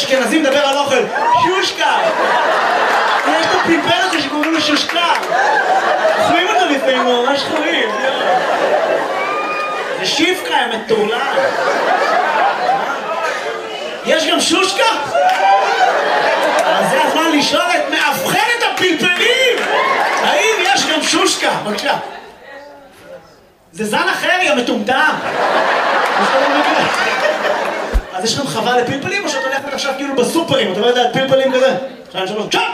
אשכנזי מדבר על אוכל, שושקה! יש את הפיפל הזה שקוראים לו שושקה! אוכלים אותו לפעמים, ממש חורים! זה שיפקה, הם מטורלל! יש גם שושקה? אז זה הזמן לשאול את מאבחנת הפלפלים! האם יש גם שושקה? בבקשה. זה זן אחר, יא מטומטם! אז יש לכם חווה לפלפלים או שאת הולכת עכשיו כאילו בסופרים? אתה לא יודע, פלפלים כזה? שתיים, שלוש, צ'אפ!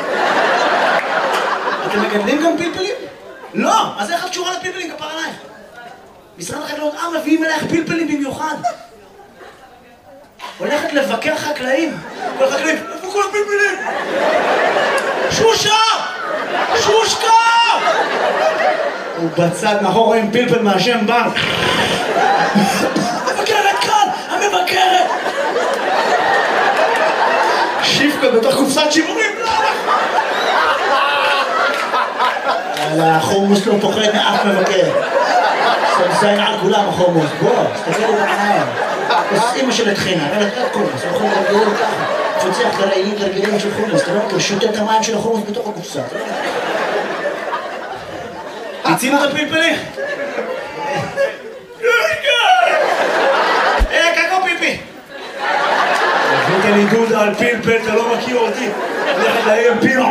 אתם מגדלים גם פלפלים? לא! אז איך את קשורה לפלפלים? כפר עלייך. משרד החקלאות, מביאים אלייך פלפלים במיוחד. הולכת לבקר חקלאים. כל החקלאים, איפה כל הפלפלים? שושה! שושקה! ובצד מאחור רואים פלפל מהשם בנק. המבקרת כאן! המבקרת! שיפקה בתוך קופסת שימורים. החומוס לא פוחד מאף מבקר. סמזיין על כולם החומוס. בוא, תסתכל בעיניים. אימא של התחינה, אבל את קומוס, אנחנו מרגלים ככה. פוצח גרעינים גרגילים של חומוס, אתה לא מכיר, שותה את המים של החומוס בתוך הקופסה. תצינו את הפלפלים? קקו פיפי! הבאת לי דודה על פלפל, אתה לא מכיר אותי. הולכת להעיר פלפל.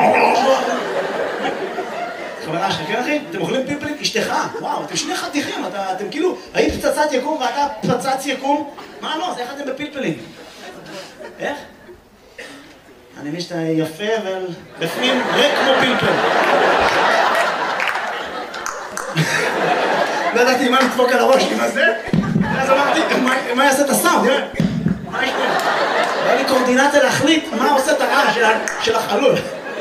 חברה שלך, כן אחי? אתם אוכלים פלפלים? אשתך, וואו, אתם שני חתיכים, אתם כאילו, היית פצצת יקום ואתה פצץ יקום? מה לא? אז איך אתם בפלפלים? איך? אני מבין שאתה יפה ובפנים ריק כמו פלפל. לא ידעתי מה לדפוק על הראש, מה זה? אז אמרתי, מה יעשה את הסאונד? מה יש פה? היה לי קורדינציה להחליט מה עושה את הרעש של החלול.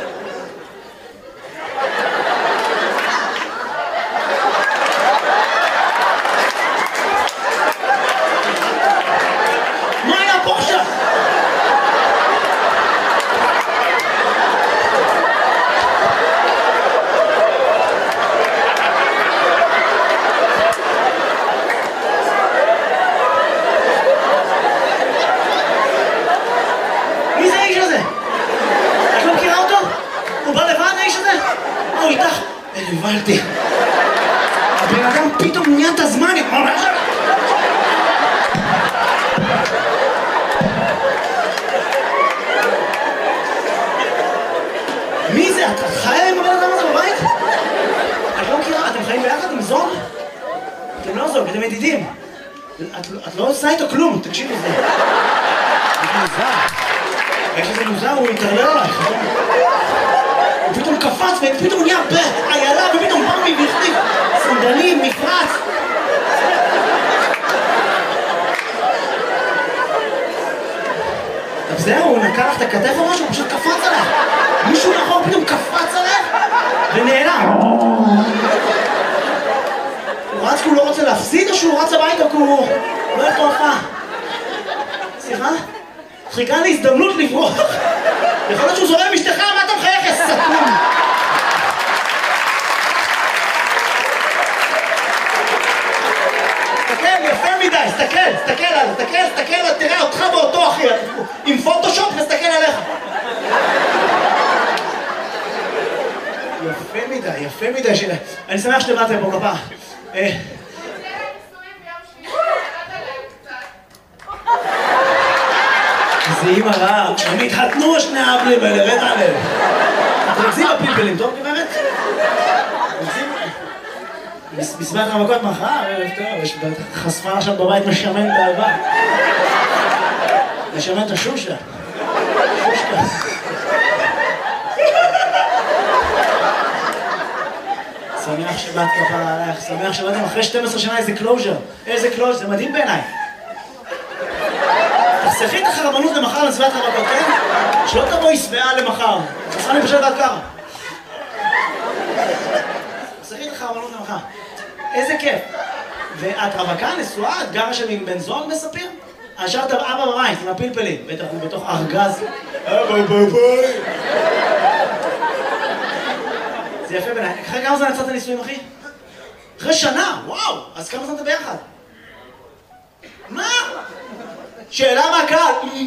מה היה פה עכשיו? מי זה האיש הזה? את לא מכירה אותו? הוא בא לבד האיש הזה? הוא איתך? הבנתי. הבן אדם פתאום נהיה את הזמן. מי זה? את חיה עם הבן אדם הזה בבית? את לא מכירה? אתם חיים ביחד עם זוג? אתם לא זוג, אתם ידידים. את לא עושה איתו כלום, תקשיבי לזה. זה מוזר. יש איזה מוזר, הוא יתערלל עלייך. הוא פתאום קפץ ופתאום נהיה בעיילה ופתאום בא מבכתיב. סנדלים, מפרץ. אז זהו, הוא נקע לך את הכתף או משהו, הוא פשוט קפץ עליך. מישהו מאחור פתאום קפץ עליך ונעלם. הוא רץ כי הוא לא רוצה להפסיד או שהוא רץ הביתה כי הוא לא אוהב את ההופעה? סליחה? חיכה להזדמנות לברוח. יכול להיות שהוא זורם אשתך, מה אתה מחייך, יא סתום? תסתכל, יפה מדי, תסתכל, תראה אותך באותו אחי, עם פוטושופ נסתכל עליך. יפה מדי, אני שמח שבאתם פה כפה. זה אימא רעה, הם התחתנו שני האבלים האלה, רד עליהם. אתם רוצים בפלפלים, טוב גברת? מזמן המכות מחר, טוב, יש חשפה עכשיו בבית משמן באהבה. משמן את השושה. שושקה. שמח שבאת כפרה עליך, שמח שבאתם אחרי 12 שנה איזה קלוז'ר. איזה קלוז'ר, זה מדהים בעיניי. תחסכי את החרבנות למחר לצוות הרווקות, כן? שלא תבואי שבעה למחר. תחסכה לי פשוט עד ככה. תחסכי את החרבנות למחר. איזה כיף. ואת רווקה, נשואה, את גרה שם עם בן זוג בספיר? השארת אבא בבית עם הפלפלים. בטח הוא בתוך ארגז. אבא בבית. זה יפה בעיניי. אחרי כמה זמן יצאת נישואים, אחי? אחרי שנה, וואו! אז כמה זמן אתה ביחד? מה? שאלה מהקהל.